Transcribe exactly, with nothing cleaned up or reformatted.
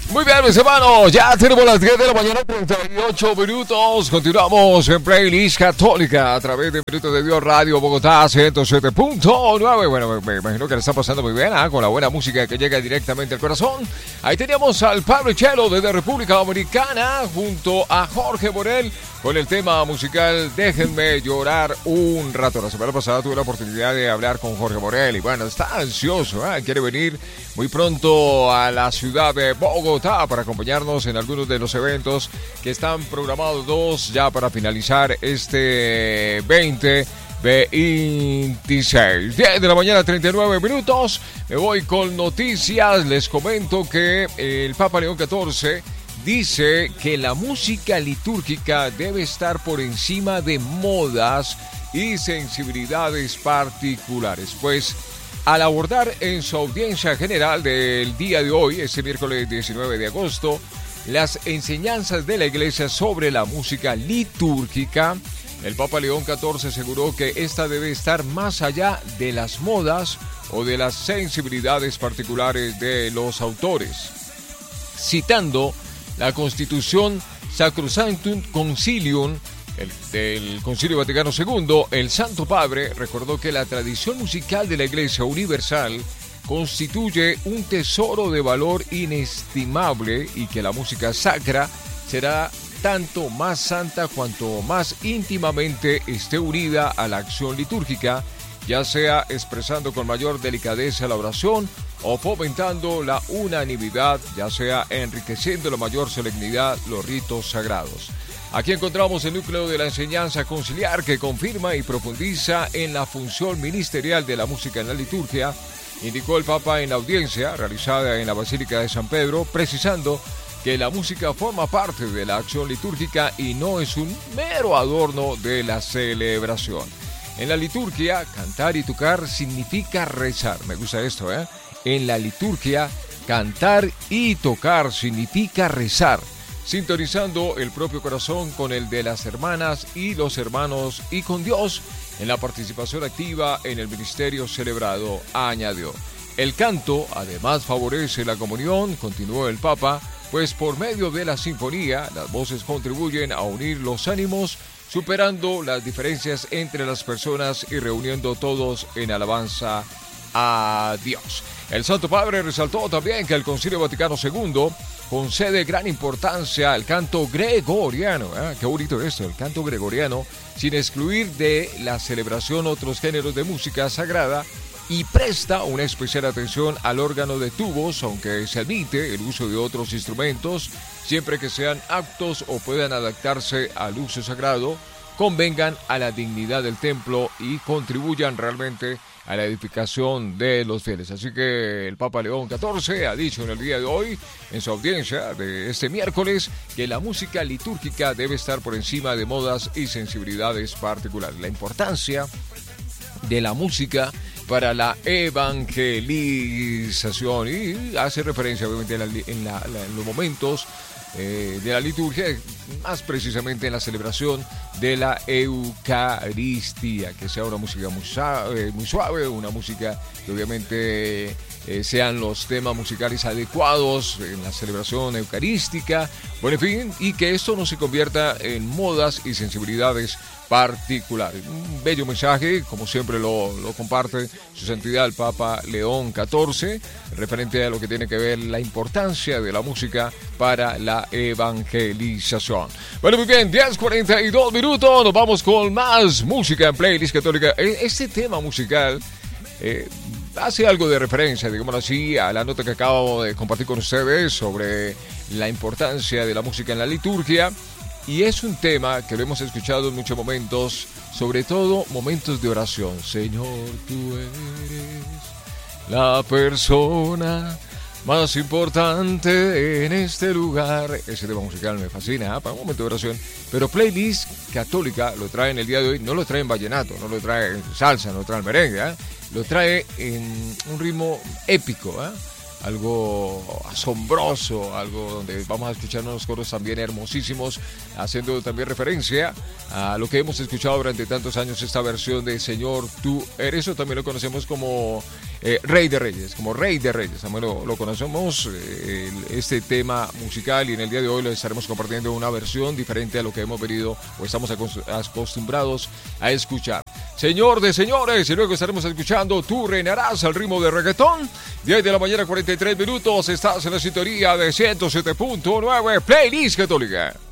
Muy bien, mis hermanos, ya tenemos las diez de la mañana, treinta y ocho minutos. Continuamos en Playlist Católica a través de Minutos de Dios Radio Bogotá ciento siete punto nueve. Bueno, me, me imagino que le está pasando muy bien, ¿eh? Con la buena música que llega directamente al corazón. Ahí teníamos al Pablo Chelo desde República Dominicana junto a Jorge Morel con el tema musical Déjenme llorar un rato. La semana pasada tuve la oportunidad de hablar con Jorge Morel y bueno, está ansioso, ¿eh? Quiere venir muy pronto a la ciudad de Bogotá para acompañarnos en algunos de los eventos que están programados, dos ya para finalizar este veinte veintiséis. diez de la mañana, treinta y nueve minutos. Me voy con noticias. Les comento que el Papa León catorce dice que la música litúrgica debe estar por encima de modas y sensibilidades particulares. Pues al abordar en su audiencia general del día de hoy, este miércoles diecinueve de agosto, las enseñanzas de la Iglesia sobre la música litúrgica, el Papa León catorce aseguró que esta debe estar más allá de las modas o de las sensibilidades particulares de los autores. Citando la Constitución Sacrosanctum Concilium el, del Concilio Vaticano segundo, el Santo Padre recordó que la tradición musical de la Iglesia Universal constituye un tesoro de valor inestimable y que la música sacra será tanto más santa cuanto más íntimamente esté unida a la acción litúrgica, ya sea expresando con mayor delicadeza la oración o fomentando la unanimidad, ya sea enriqueciendo la mayor solemnidad los ritos sagrados. Aquí encontramos el núcleo de la enseñanza conciliar que confirma y profundiza en la función ministerial de la música en la liturgia, indicó el Papa en la audiencia realizada en la Basílica de San Pedro, precisando que la música forma parte de la acción litúrgica y no es un mero adorno de la celebración. En la liturgia, cantar y tocar significa rezar. Me gusta esto, ¿eh? En la liturgia, cantar y tocar significa rezar, sintonizando el propio corazón con el de las hermanas y los hermanos y con Dios en la participación activa en el ministerio celebrado, añadió. El canto además favorece la comunión, continuó el Papa, pues por medio de la sinfonía las voces contribuyen a unir los ánimos, superando las diferencias entre las personas y reuniendo todos en alabanza a Dios. El Santo Padre resaltó también que el Concilio Vaticano segundo concede gran importancia al canto gregoriano. ¿eh? Qué bonito esto, el canto gregoriano, sin excluir de la celebración otros géneros de música sagrada, y presta una especial atención al órgano de tubos, aunque se admite el uso de otros instrumentos, siempre que sean aptos o puedan adaptarse al uso sagrado, convengan a la dignidad del templo y contribuyan realmente a la edificación de los fieles. Así que el Papa León catorce ha dicho en el día de hoy, en su audiencia de este miércoles, que la música litúrgica debe estar por encima de modas y sensibilidades particulares. La importancia de la música para la evangelización, y hace referencia obviamente en, la, en, la, en los momentos eh, de la liturgia, más precisamente en la celebración de la Eucaristía, que sea una música muy suave, muy suave una música que obviamente eh, sean los temas musicales adecuados en la celebración eucarística, bueno, en fin, y que esto no se convierta en modas y sensibilidades particulares. Un bello mensaje, como siempre lo, lo comparte su santidad el Papa León catorce, referente a lo que tiene que ver la importancia de la música para la evangelización. Bueno, muy bien, diez cuarenta y dos minutos, nos vamos con más música en Playlist Católica. Este tema musical eh, hace algo de referencia, digámoslo así, a la nota que acabo de compartir con ustedes sobre la importancia de la música en la liturgia. Y es un tema que lo hemos escuchado en muchos momentos, sobre todo momentos de oración. Señor, tú eres la persona más importante en este lugar. Ese tema musical me fascina, ¿eh? Para un momento de oración. Pero Playlist Católica lo trae en el día de hoy, no lo trae en vallenato, no lo trae en salsa, no lo trae en merengue, ¿eh? Lo trae en un ritmo épico, ¿eh? Algo asombroso, algo donde vamos a escuchar unos coros también hermosísimos, haciendo también referencia a lo que hemos escuchado durante tantos años, esta versión de Señor, tú eres, o también lo conocemos como eh, Rey de Reyes, como Rey de Reyes. También lo, lo conocemos, eh, este tema musical, y en el día de hoy lo estaremos compartiendo una versión diferente a lo que hemos venido o estamos acostumbrados a escuchar. Señor de señores, y luego estaremos escuchando Tú reinarás al ritmo de reggaetón. diez de la mañana, cuarenta y tres minutos. Estás en la sintonía de ciento siete punto nueve Playlist Católica.